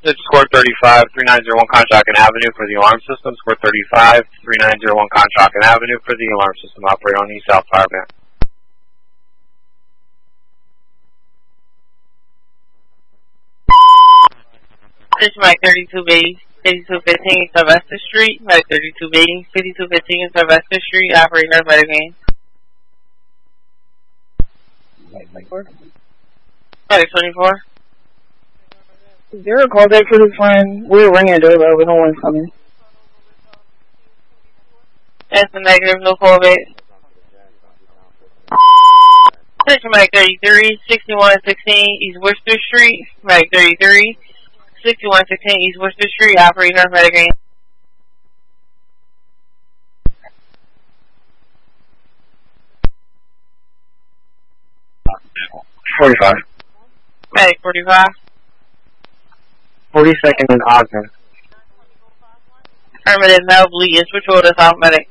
It's score 35, 3901 Conshohocken Avenue for the alarm system. Score 35, 3901 Conshohocken Avenue for the alarm system. Operator on the South Power Band. This is Mike 32B, 5215 Sylvester Street. Mike 32B, 5215 Sylvester Street. Operator notified again. Mike 24. Is there a callback for this friend? We were ringing the doorbell, but no one's coming. That's a negative, no callback. This is Mike 33, 6116 East Worcester Street. Mike 33, 6116 East Worcester Street. Operator notified again. $45. Mike 45. 42nd in Ogden. Affirmative, Mel Bleed, switch order, South Medic.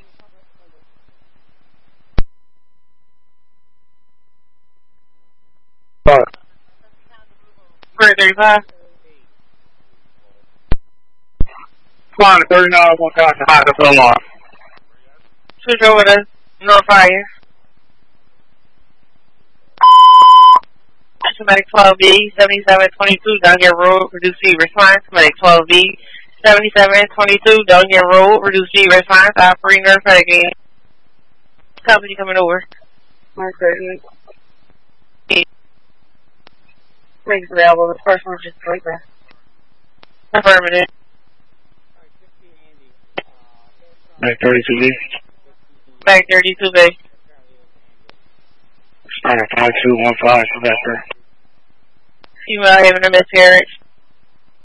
What? 35. Fine, 3901 Conshohocken for alarm. Switch over to North Fire. Medic 12B, 7722 Dungan Road, reduce speed response. Medic 12B, 7722 Dungan Road, reduce speed response. Operator notified again. Company coming over. Mark 38. Makes available. The first one just sleeping. Affirmative. Mike 32B. Mike 32B. Star 5215 Sylvester. You are having a miscarriage.